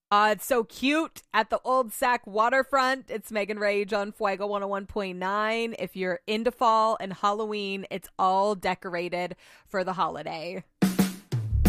It's so cute at the Old Sac waterfront. It's Megan Rage on Fuego 101.9. If you're into fall and Halloween, it's all decorated for the holiday.